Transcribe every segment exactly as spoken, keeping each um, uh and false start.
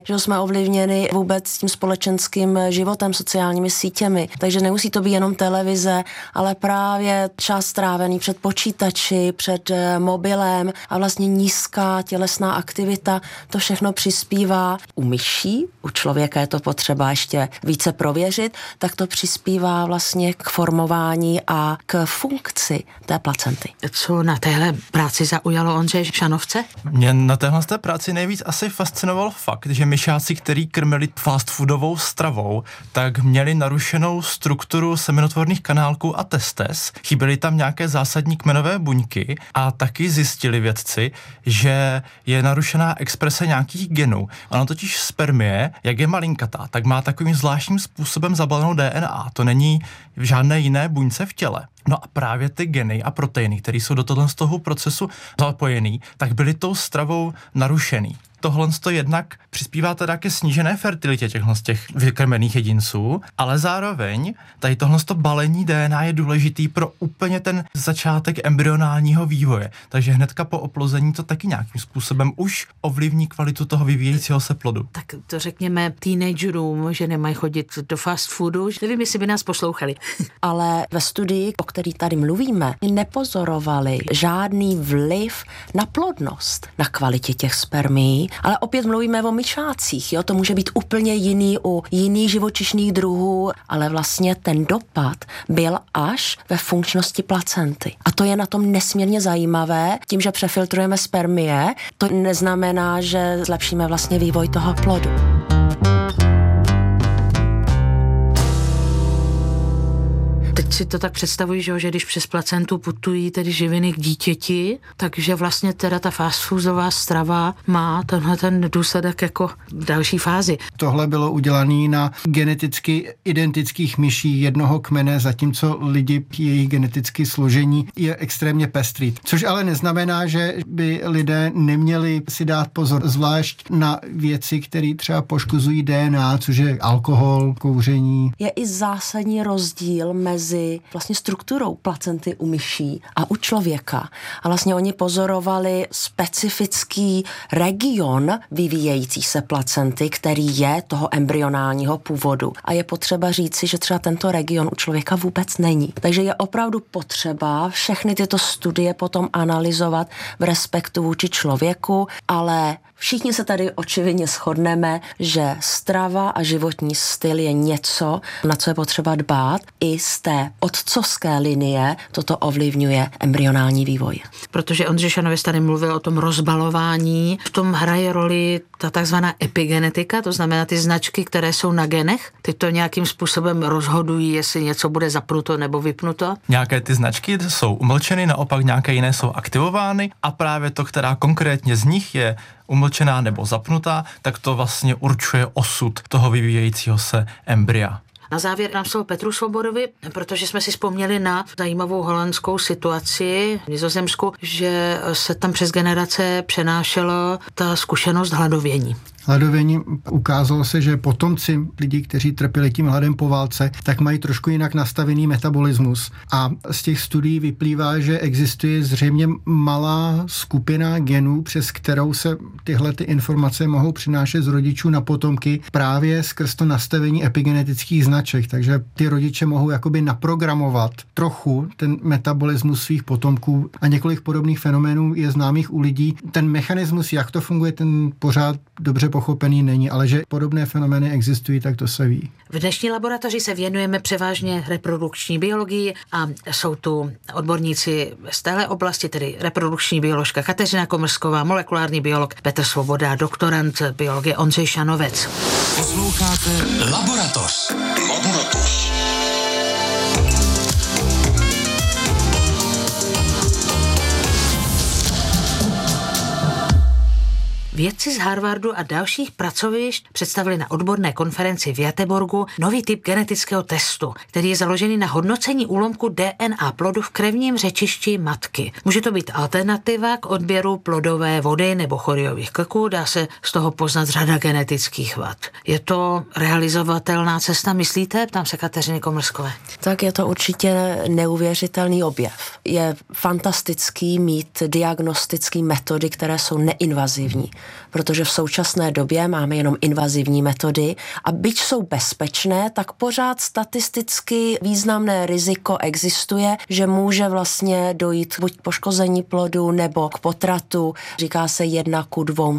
že jsme ovlivněni vůbec tím společenským životem, sociálními sítěmi. Takže nemusí to být jenom televize, ale právě čas strávený před počítači, před mobilem a vlastně nízká tělesná aktivita, to všechno přispívá u myší, u člověka je to potřeba ještě více prověřit, tak to přispívá vlastně k formování a k funkci té placenty. Co na téhle práci zaujalo Ondřeje Šanovce? Mě na téhle práci nejvíc asi fascinoval fakt, že myšáci, který krmili fast foodovou stravou, tak měli narušenou strukturu semenotvorných kanálků a testes. Chyběly tam nějaké zásadní kmenové buňky a taky zjistili vědci, že je narušená exprese nějakých genů. Ono totiž spermie, jak je malinkatá, tak má takovým zvláštním způsobem zabalenou D N A. To není v žádné jiné buňce v těle. No a právě ty geny a proteiny, které jsou do tohle z toho procesu zapojený, tak byly tou stravou narušený. Tohle to jednak přispívá teda ke snížené fertilitě těchhle z těch vykrmených jedinců, ale zároveň tady tohle to balení D N A je důležitý pro úplně ten začátek embryonálního vývoje. Takže hnedka po oplození to taky nějakým způsobem už ovlivní kvalitu toho vyvíjejícího se plodu. Tak to řekněme teenagerům, že nemají chodit do fast foodu. Nevím, jestli by nás poslouchali. Ale ve studii, o který tady mluvíme, nepozorovali žádný vliv na plodnost, na kvalitě těch spermií. Ale opět mluvíme o myšácích, jo? To může být úplně jiný u jiných živočišných druhů, ale vlastně ten dopad byl až ve funkčnosti placenty. A to je na tom nesmírně zajímavé. Tím, že přefiltrujeme spermie, to neznamená, že zlepšíme vlastně vývoj toho plodu. Teď si to tak představuji, že když přes placentu putují tedy živiny k dítěti, takže vlastně teda ta fast foodová strava má tenhle ten důsledek jako další fázi. Tohle bylo udělané na geneticky identických myší jednoho kmene, zatímco lidi, jejich genetické složení je extrémně pestrý. Což ale neznamená, že by lidé neměli si dát pozor, zvlášť na věci, které třeba poškozují D N A, což je alkohol, kouření. Je i zásadní rozdíl mezi mezi vlastně strukturou placenty u myší a u člověka. A vlastně oni pozorovali specifický region vyvíjející se placenty, který je toho embryonálního původu. A je potřeba říci, že třeba tento region u člověka vůbec není. Takže je opravdu potřeba všechny tyto studie potom analyzovat v respektu vůči člověku, ale všichni se tady očividně shodneme, že strava a životní styl je něco, na co je potřeba dbát. I z té otcovské linie toto ovlivňuje embryonální vývoj. Protože Ondřej Šanovec tady mluvil o tom rozbalování. V tom hraje roli ta takzvaná epigenetika, to znamená ty značky, které jsou na genech. Ty to nějakým způsobem rozhodují, jestli něco bude zapnuto nebo vypnuto. Nějaké ty značky jsou umlčeny, naopak nějaké jiné jsou aktivovány a právě to, která konkrétně z nich je umlčená nebo zapnutá, tak to vlastně určuje osud toho vyvíjejícího se embrya. Na závěr nám slovo Petru Svobodovi, protože jsme si vzpomněli na zajímavou holandskou situaci v Nizozemsku, že se tam přes generace přenášela ta zkušenost hladovění. Hladovění ukázalo se, že potomci lidí, kteří trpěli tím hladem po válce, tak mají trošku jinak nastavený metabolismus. A z těch studií vyplývá, že existuje zřejmě malá skupina genů, přes kterou se tyhle ty informace mohou přinášet z rodičů na potomky právě skrz to nastavení epigenetických značek. Takže ty rodiče mohou jakoby naprogramovat trochu ten metabolismus svých potomků a několik podobných fenoménů je známých u lidí. Ten mechanismus, jak to funguje, ten pořád dobře pochopený není, ale že podobné fenomény existují, tak to se ví. V dnešní laboratoři se věnujeme převážně reprodukční biologii a jsou tu odborníci z téhle oblasti, tedy reprodukční bioložka Kateřina Komrsková, molekulární biolog Petr Svoboda, doktorant biologie Ondřej Šanovec. Posloucháte Laboratoř. Laboratoř. Vědci z Harvardu a dalších pracovišť představili na odborné konferenci v Göteborgu nový typ genetického testu, který je založený na hodnocení úlomku D N A plodu v krevním řečišti matky. Může to být alternativa k odběru plodové vody nebo choriových klků, dá se z toho poznat řada genetických vad. Je to realizovatelná cesta, myslíte? Ptám se Kateřiny Komrskové. Tak je to určitě neuvěřitelný objev. Je fantastický mít diagnostické metody, které jsou neinvazivní. protože v současné době máme jenom invazivní metody a byť jsou bezpečné, tak pořád statisticky významné riziko existuje, že může vlastně dojít buď k poškození plodu nebo k potratu. Říká se jedna ku dvou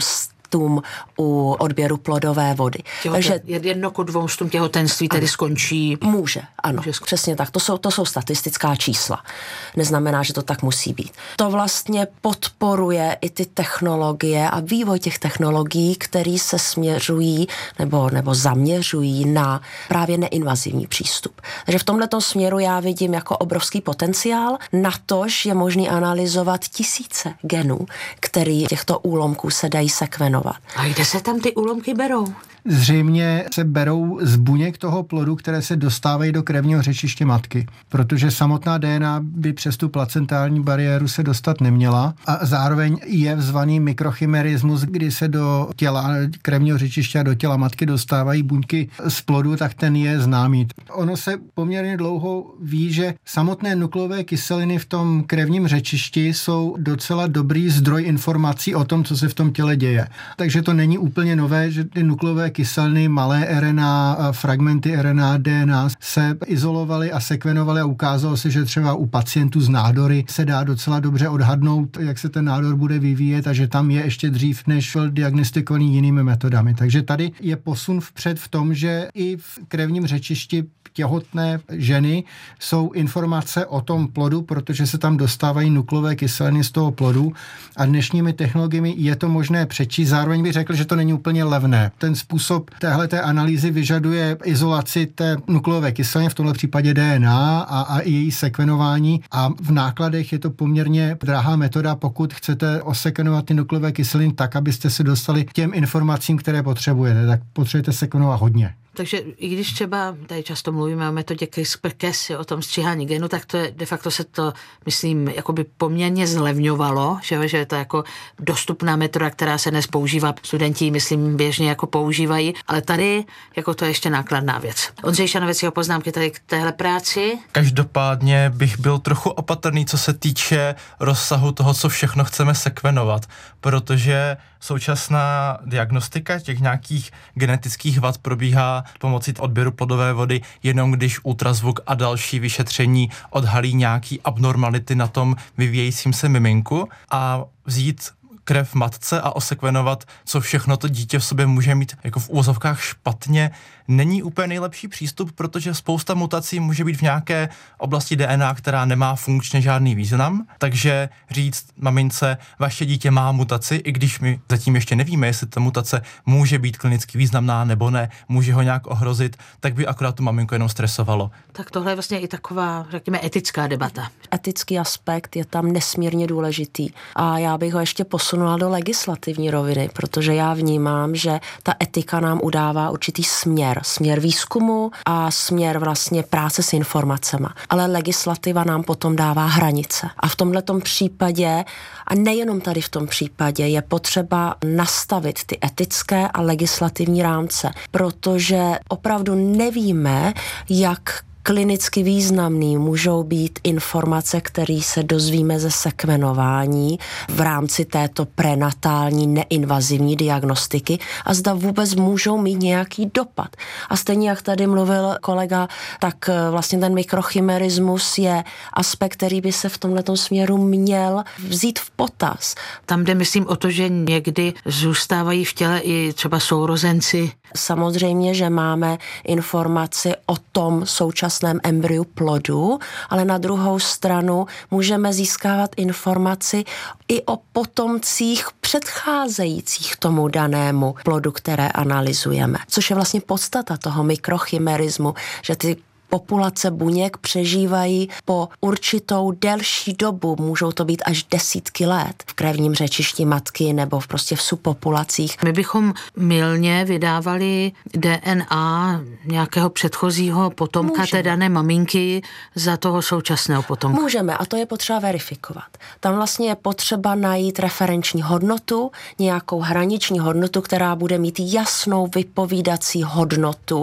u odběru plodové vody. Těhoten, Takže jedno ku dvou stům těhotenství tedy skončí? Může, ano, může skon... přesně tak. To jsou, to jsou statistická čísla. Neznamená, že to tak musí být. To vlastně podporuje i ty technologie a vývoj těch technologií, které se směřují nebo, nebo zaměřují na právě neinvazivní přístup. Takže v tomhletom směru já vidím jako obrovský potenciál, natož je možný analyzovat tisíce genů, který těchto úlomků se dají sekvenovat. A kde se tam ty úlomky berou? Zřejmě se berou z buněk toho plodu, které se dostávají do krevního řečiště matky, protože samotná D N A by přes tu placentální bariéru se dostat neměla a zároveň je zvaný mikrochimerismus, kdy se do těla krevního řečiště a do těla matky dostávají buňky z plodu, tak ten je známý. Ono se poměrně dlouho ví, že samotné nukleové kyseliny v tom krevním řečišti jsou docela dobrý zdroj informací o tom, co se v tom těle děje. Takže to není úplně nové, že ty nukleové kyseliny, malé R N A, fragmenty R N A, D N A se izolovaly a sekvenovaly a ukázalo se, že třeba u pacientů z nádory se dá docela dobře odhadnout, jak se ten nádor bude vyvíjet a že tam je ještě dřív, než byl diagnostikovaný jinými metodami. Takže tady je posun vpřed v tom, že i v krevním řečišti těhotné ženy jsou informace o tom plodu, protože se tam dostávají nukleové kyseliny z toho plodu a dnešními technologiemi je to možné přečíst. Zároveň bych řekl, že to není úplně levné. Ten způsob téhleté analýzy vyžaduje izolaci té nukleové kyseliny, v tomhle případě D N A a, a i její sekvenování a v nákladech je to poměrně drahá metoda, pokud chcete osekvenovat ty nukleové kyseliny tak, abyste se dostali k těm informacím, které potřebujete, tak potřebujete sekvenovat hodně. Takže i když třeba tady často mluvíme o metodě CRISPR-Cas, o tom stříhání genu, tak to je de facto se to, myslím, jakoby poměrně zlevňovalo, že, že je to jako dostupná metoda, která se dnes používá. Studenti, myslím, běžně jako používají, ale tady jako to je ještě nákladná věc. Ondřej Šanovec, jeho poznámky tady k téhle práci. Každopádně bych byl trochu opatrný, co se týče rozsahu toho, co všechno chceme sekvenovat, protože současná diagnostika těch nějakých genetických vad probíhá pomocí odběru plodové vody, jenom když ultrazvuk a další vyšetření odhalí nějaký abnormality na tom vyvíjejícím se miminku a vzít krev matce a osekvenovat, co všechno to dítě v sobě může mít jako v úvozovkách špatně, není úplně nejlepší přístup, protože spousta mutací může být v nějaké oblasti D N A, která nemá funkčně žádný význam, takže říct mamince, vaše dítě má mutaci, i když my zatím ještě nevíme, jestli ta mutace může být klinicky významná nebo ne, může ho nějak ohrozit, tak by akorát tu maminku jenom stresovalo. Tak tohle je vlastně i taková, řekněme, etická debata. Etický aspekt je tam nesmírně důležitý a já bych ho ještě posunula do legislativní roviny, protože já vnímám, že ta etika nám udává určitý směr, směr výzkumu a směr vlastně práce s informacemi. Ale legislativa nám potom dává hranice. A v tomhletom případě, a nejenom tady v tom případě, je potřeba nastavit ty etické a legislativní rámce, protože opravdu nevíme, jak klinicky významný můžou být informace, které se dozvíme ze sekvenování v rámci této prenatální neinvazivní diagnostiky a zda vůbec můžou mít nějaký dopad. A stejně jak tady mluvil kolega, tak vlastně ten mikrochimerismus je aspekt, který by se v tomhletom směru měl vzít v potaz. Tam jde, myslím, o to, že někdy zůstávají v těle i třeba sourozenci. Samozřejmě, že máme informaci o tom současném embryu plodu, ale na druhou stranu můžeme získávat informaci i o potomcích předcházejících tomu danému plodu, které analyzujeme. Což je vlastně podstata toho mikrochimerismu, že ty populace buněk přežívají po určitou delší dobu, můžou to být až desítky let v krevním řečišti matky nebo v prostě v subpopulacích. My bychom mylně vydávali D N A nějakého předchozího potomka té dané maminky za toho současného potomka. Můžeme a to je potřeba verifikovat. Tam vlastně je potřeba najít referenční hodnotu, nějakou hraniční hodnotu, která bude mít jasnou vypovídací hodnotu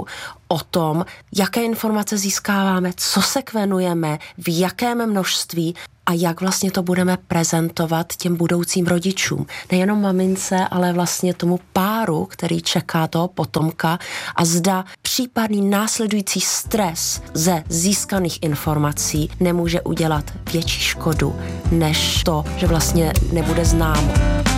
o tom, jaké informace získáváme, co sekvenujeme, v jakém množství a jak vlastně to budeme prezentovat těm budoucím rodičům. Nejenom mamince, ale vlastně tomu páru, který čeká toho potomka a zda případný následující stres ze získaných informací nemůže udělat větší škodu, než to, že vlastně nebude známo.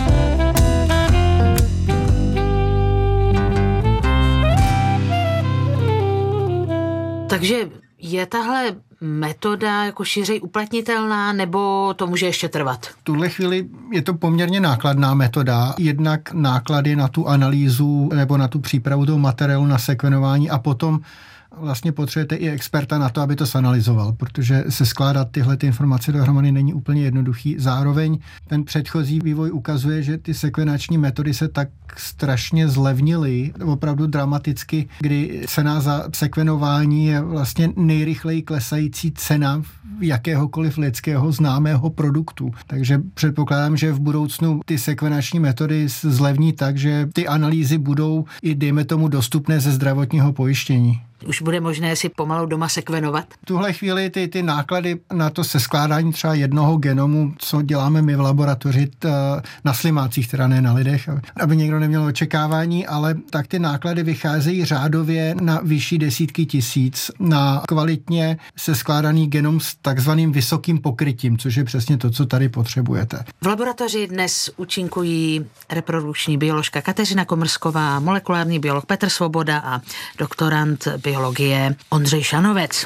Takže je tahle metoda jako šířej uplatnitelná, nebo to může ještě trvat? V tuhle chvíli je to poměrně nákladná metoda. Jednak náklady na tu analýzu nebo na tu přípravu toho materiálu na sekvenování a potom vlastně potřebujete i experta na to, aby to zanalyzoval, protože se skládat tyhle ty informace dohromady není úplně jednoduchý. Zároveň ten předchozí vývoj ukazuje, že ty sekvenační metody se tak strašně zlevnily, opravdu dramaticky, kdy cena za sekvenování je vlastně nejrychleji klesající cena jakéhokoliv lidského známého produktu. Takže předpokládám, že v budoucnu ty sekvenační metody zlevní tak, že ty analýzy budou i, dejme tomu, dostupné ze zdravotního pojištění. Už bude možné si pomalu doma sekvenovat? V tuhle chvíli ty, ty náklady na to seskládání třeba jednoho genomu, co děláme my v laboratoři na slimácích, teda ne na lidech, aby někdo neměl očekávání, ale tak ty náklady vycházejí řádově na vyšší desítky tisíc na kvalitně seskládaný genom s takzvaným vysokým pokrytím, což je přesně to, co tady potřebujete. V laboratoři dnes účinkují reprodukční bioložka Kateřina Komrsková, molekulární biolog Petr Svoboda a doktorant biologie Ondřej Šanovec.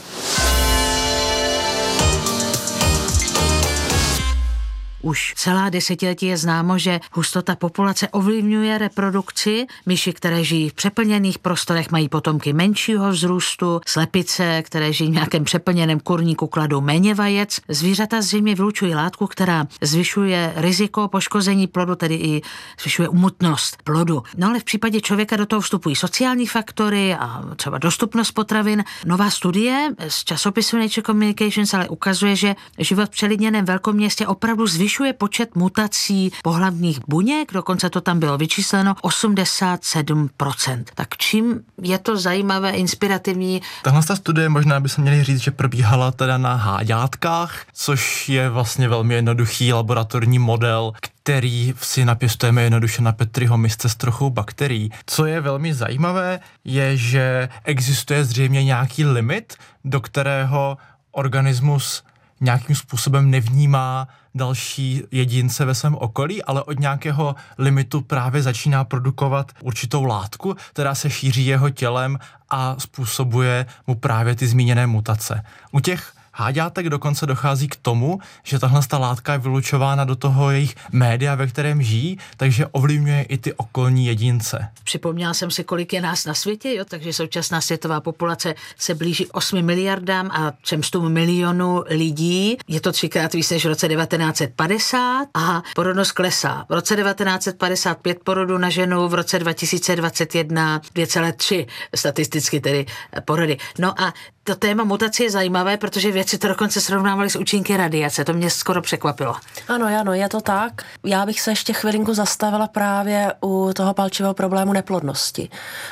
Už celá desetiletí je známo, že hustota populace ovlivňuje reprodukci. Myši, které žijí v přeplněných prostorech, mají potomky menšího vzrůstu, slepice, které žijí v nějakém přeplněném kurníku, kladou méně vajec. Zvířata zřejmě vylučují látku, která zvyšuje riziko poškození plodu, tedy i zvyšuje umutnost plodu. No ale v případě člověka do toho vstupují sociální faktory a třeba dostupnost potravin. Nová studie z časopisu Nature Communications ale ukazuje, že život v přelidněném velkoměstě opravdu zvyšuje počet mutací pohlavních buněk, dokonce to tam bylo vyčísleno osmdesát sedm procent. Tak čím je to zajímavé, inspirativní? Tahle studie možná by se měli říct, že probíhala teda na háďátkách, což je vlastně velmi jednoduchý laboratorní model, který si napěstujeme jednoduše na Petriho misce s trochou bakterií. Co je velmi zajímavé, je, že existuje zřejmě nějaký limit, do kterého organismus nějakým způsobem nevnímá další jedince ve svém okolí, ale od nějakého limitu právě začíná produkovat určitou látku, která se šíří jeho tělem a způsobuje mu právě ty zmíněné mutace. U těch háďátek dokonce dochází k tomu, že tahle látka je vylučována do toho jejich média, ve kterém žijí, takže ovlivňuje i ty okolní jedince. Připomněla jsem si, kolik je nás na světě, jo? Takže současná světová populace se blíží osmi miliardám a třemstům milionů lidí. Je to třikrát víc než v roce devatenáct set padesát a porodnost klesá. V roce devatenáct set padesát pět porodů na ženu, v roce dva tisíce dvacet jedna dvě celá tři statisticky tedy porody. No a to téma mutace je zajímavé, protože věci to dokonce srovnávali s účinky radiace. To mě skoro překvapilo. Ano, ano, je to tak. Já bych se ještě chvilinku zastavila právě u toho palčivého problému neplodnosti,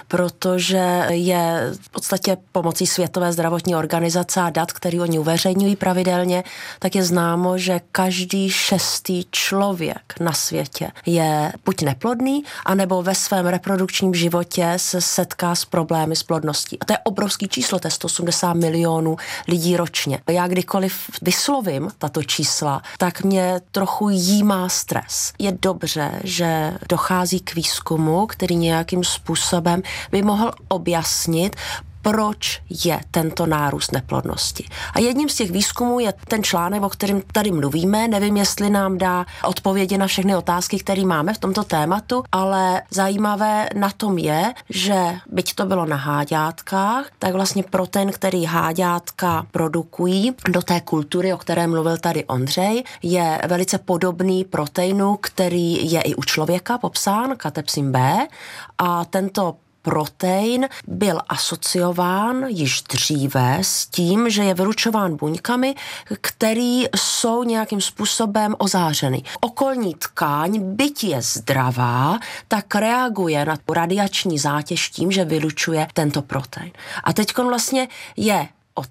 protože je v podstatě pomocí Světové zdravotní organizace a dat, který oni uveřejňují pravidelně, tak je známo, že každý šestý člověk na světě je buď neplodný, anebo ve svém reprodukčním životě se setká s problémy s plodností. A to je obrovský číslo, to je sto osmdesát milionů lidí ročně. Já kdykoliv vyslovím tato čísla, tak mě trochu jímá stres. Je dobře, že dochází k výzkumu, který nějakým způsobem by mohl objasnit, proč je tento nárůst neplodnosti. A jedním z těch výzkumů je ten článek, o kterém tady mluvíme. Nevím, jestli nám dá odpovědi na všechny otázky, které máme v tomto tématu, ale zajímavé na tom je, že byť to bylo na háďátkách, tak vlastně protein, který háďátka produkují do té kultury, o které mluvil tady Ondřej, je velice podobný proteinu, který je i u člověka popsán, katepsin B, a tento protein byl asociován již dříve s tím, že je vylučován buňkami, který jsou nějakým způsobem ozářeny. Okolní tkáň, byť je zdravá, tak reaguje na radiační zátěž tím, že vylučuje tento protein. A teď vlastně je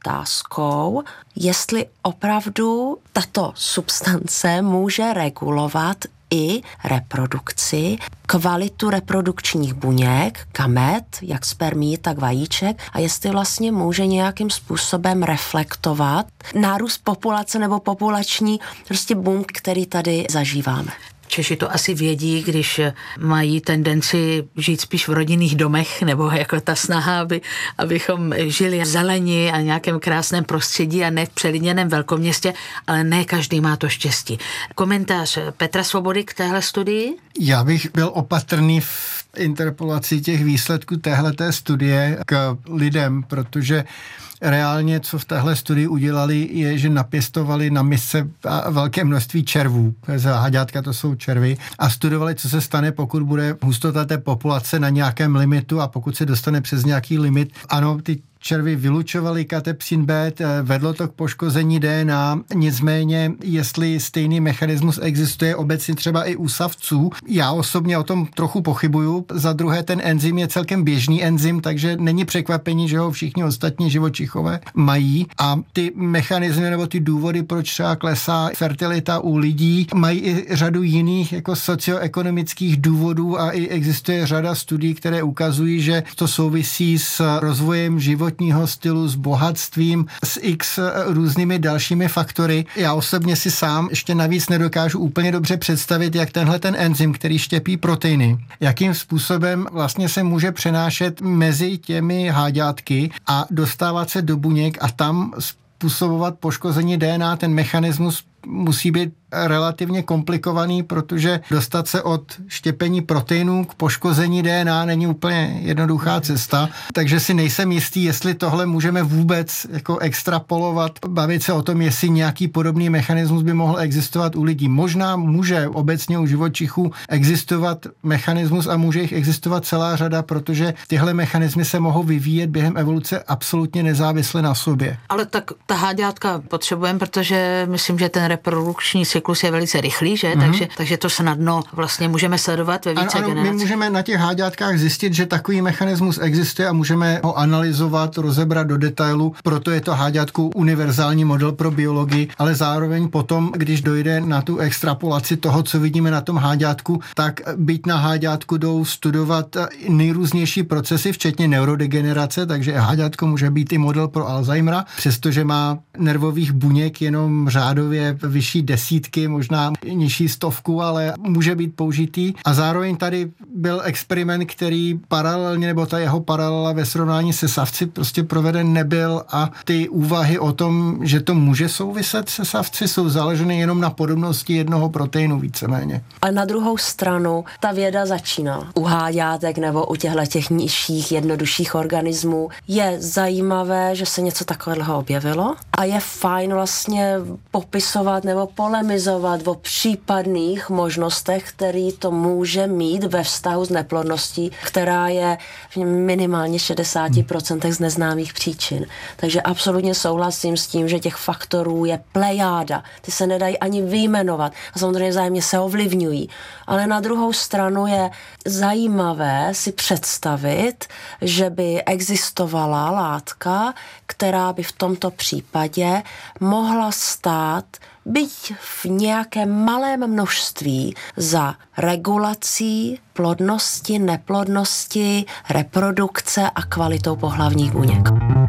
otázkou, jestli opravdu tato substance může regulovat i reprodukci, kvalitu reprodukčních buněk, gamet, jak spermií, tak vajíček, a jestli vlastně může nějakým způsobem reflektovat nárůst populace nebo populační prostě bum, který tady zažíváme. Češi to asi vědí, když mají tendenci žít spíš v rodinných domech, nebo jako ta snaha, aby, abychom žili v zeleni a nějakém krásném prostředí a ne v přelidněném velkoměstě, ale ne každý má to štěstí. Komentář Petra Svobody k téhle studii? Já bych byl opatrný v interpolaci těch výsledků téhleté studie k lidem, protože reálně, co v téhle studii udělali, je, že napěstovali na misce velké množství červů. Háďátka to jsou červy. A studovali, co se stane, pokud bude hustota té populace na nějakém limitu a pokud se dostane přes nějaký limit. Ano, ty červy vylučovali katepsin B, vedlo to k poškození D N A, nicméně, jestli stejný mechanismus existuje obecně třeba i u savců, já osobně o tom trochu pochybuju. Za druhé, ten enzym je celkem běžný enzym, takže není překvapení, že ho všichni ostatní živočichové mají, a ty mechanismy nebo ty důvody, proč třeba klesá fertilita u lidí, mají i řadu jiných jako socioekonomických důvodů a i existuje řada studií, které ukazují, že to souvisí s rozvojem života, stylu, s bohatstvím, s x různými dalšími faktory. Já osobně si sám ještě navíc nedokážu úplně dobře představit, jak tenhle ten enzym, který štěpí proteiny, jakým způsobem vlastně se může přenášet mezi těmi háďátky a dostávat se do buněk a tam způsobovat poškození D N A. Ten mechanismus musí být relativně komplikovaný, protože dostat se od štěpení proteinů k poškození D N A není úplně jednoduchá cesta, takže si nejsem jistý, jestli tohle můžeme vůbec jako extrapolovat, bavit se o tom, jestli nějaký podobný mechanismus by mohl existovat u lidí. Možná může obecně u živočichů existovat mechanismus a může jich existovat celá řada, protože tyhle mechanismy se mohou vyvíjet během evoluce absolutně nezávisle na sobě. Ale tak ta háďátka potřebujeme, protože myslím, že ten reprodukční cyklus je velice rychlý, že? Mm-hmm. Takže, takže to snadno vlastně můžeme sledovat ve více ano, ano, generacích. My můžeme na těch háďátkách zjistit, že takový mechanismus existuje a můžeme ho analyzovat, rozebrat do detailu, proto je to háďátku univerzální model pro biologii, ale zároveň potom, když dojde na tu extrapolaci toho, co vidíme na tom háďátku, tak byť na háďátku jdou studovat nejrůznější procesy, včetně neurodegenerace, takže háďátko může být i model pro Alzheimera, přestože má nervových buněk jenom řádově vyšší desítky, možná nižší stovku, ale může být použitý. A zároveň tady byl experiment, který paralelně, nebo ta jeho paralela ve srovnání se savci prostě proveden nebyl a ty úvahy o tom, že to může souviset se savci, jsou založeny jenom na podobnosti jednoho proteinu víceméně. Ale na druhou stranu ta věda začíná u háďátek nebo u těchto těch nižších, jednodušších organismů. Je zajímavé, že se něco takového objevilo a je fajn vlastně popisovat nebo polemizovat o případných možnostech, který to může mít ve vztahu s neplodností, která je minimálně šedesát procent z neznámých příčin. Takže absolutně souhlasím s tím, že těch faktorů je plejáda. Ty se nedají ani vyjmenovat a samozřejmě vzájemně se ovlivňují. Ale na druhou stranu je zajímavé si představit, že by existovala látka, která by v tomto případě mohla stát byť v nějakém malém množství za regulací plodnosti, neplodnosti, reprodukce a kvalitou pohlavních buněk.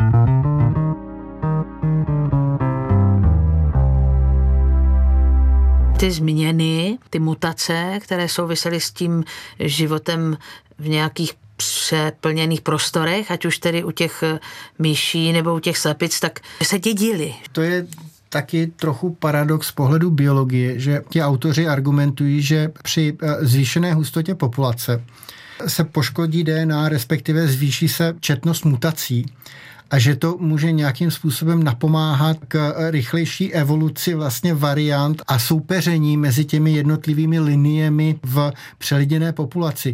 Ty změny, ty mutace, které souvisely s tím životem v nějakých přeplněných prostorech, ať už tedy u těch myší nebo u těch slepic, tak se dědily. To je taky trochu paradox z pohledu biologie, že ti autoři argumentují, že při zvýšené hustotě populace se poškodí D N A, respektive zvýší se četnost mutací a že to může nějakým způsobem napomáhat k rychlejší evoluci vlastně variant a soupeření mezi těmi jednotlivými liniemi v přeliděné populaci.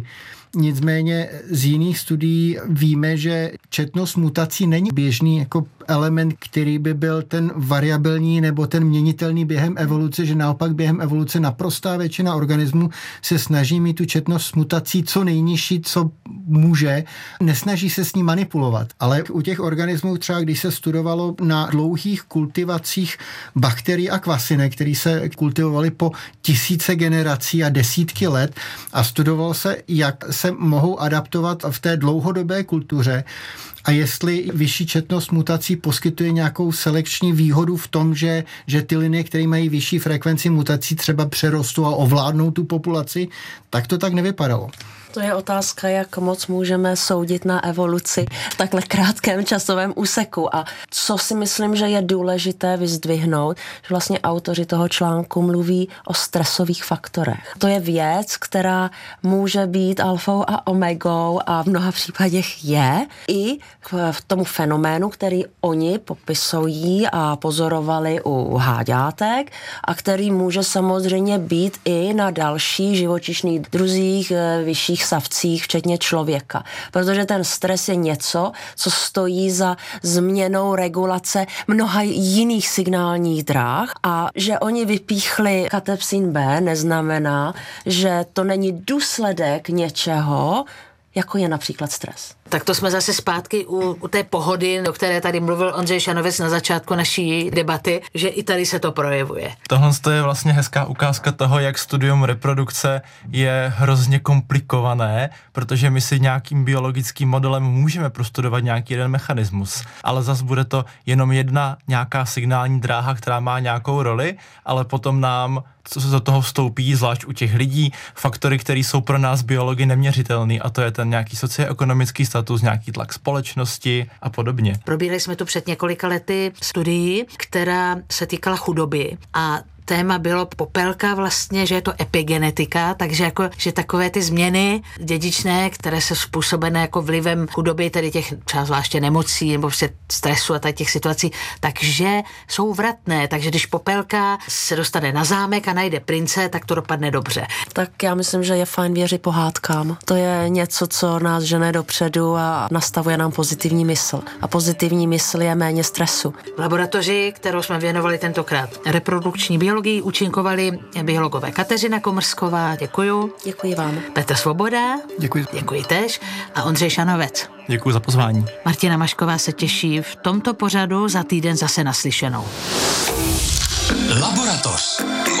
Nicméně z jiných studií víme, že četnost mutací není běžný jako element, který by byl ten variabilní nebo ten měnitelný během evoluce, že naopak během evoluce naprostá většina organismů se snaží mít tu četnost mutací co nejnižší, co může, nesnaží se s ní manipulovat. Ale u těch organismů třeba, když se studovalo na dlouhých kultivacích bakterií a kvasinek, které se kultivovaly po tisíce generací a desítky let a studovalo se, jak se mohou adaptovat v té dlouhodobé kultuře, a jestli vyšší četnost mutací poskytuje nějakou selekční výhodu v tom, že, že ty linie, které mají vyšší frekvenci mutací, třeba přerostou a ovládnou tu populaci, tak to tak nevypadalo. To je otázka, jak moc můžeme soudit na evoluci v takhle krátkém časovém úseku. A co si myslím, že je důležité vyzdvihnout, že vlastně autoři toho článku mluví o stresových faktorech. To je věc, která může být alfou a omegou a v mnoha případech je i v tomu fenoménu, který oni popisují a pozorovali u háďátek a který může samozřejmě být i na další živočišných druzích vyšších savcích, včetně člověka. Protože ten stres je něco, co stojí za změnou regulace mnoha jiných signálních dráh a že oni vypíchli katepsin B neznamená, že to není důsledek něčeho, jako je například stres. Tak to jsme zase zpátky u, u té pohody, o které tady mluvil Ondřej Šanovec na začátku naší debaty, že i tady se to projevuje. Tohle je vlastně hezká ukázka toho, jak studium reprodukce je hrozně komplikované, protože my si nějakým biologickým modelem můžeme prostudovat nějaký jeden mechanismus, ale zas bude to jenom jedna nějaká signální dráha, která má nějakou roli, ale potom nám, co se do toho vstoupí, zvlášť u těch lidí, faktory, které jsou pro nás biology neměřitelný, a to je ten nějaký socioekonomický status, nějaký tlak společnosti a podobně. Probírali jsme tu před několika lety studii, která se týkala chudoby a téma bylo popelka vlastně, že je to epigenetika, takže jako, že takové ty změny dědičné, které jsou způsobené jako vlivem chudoby, tedy těch třeba zvláště nemocí nebo prostě stresu a těch situací, takže jsou vratné, takže když popelka se dostane na zámek a najde prince, tak to dopadne dobře. Tak já myslím, že je fajn věřit pohádkám. To je něco, co nás žene dopředu a nastavuje nám pozitivní mysl. A pozitivní mysl je méně stresu. V laboratoři, kterou jsme věnovali tentokrát reprodukční biologii, účinkovali biologové Kateřina Komrsková, děkuju. Děkuji vám. Petr Svoboda. Děkuji. Děkuji též. A Ondřej Šanovec. Děkuji za pozvání. Martina Mašková se těší v tomto pořadu za týden zase naslyšenou. Laboratoř.